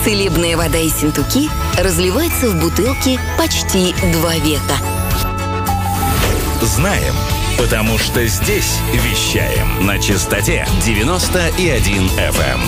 Целебная вода Ессентуки разливается в бутылке почти 2 века. Знаем, потому что здесь вещаем на частоте 91 FM.